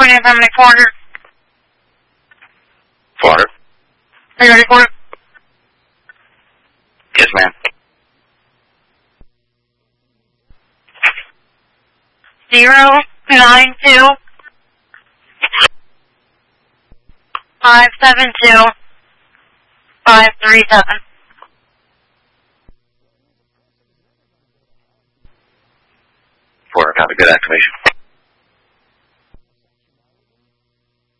how many 400? 400. Are you ready for it? Yes, ma'am. 092 572 537. Have a good activation.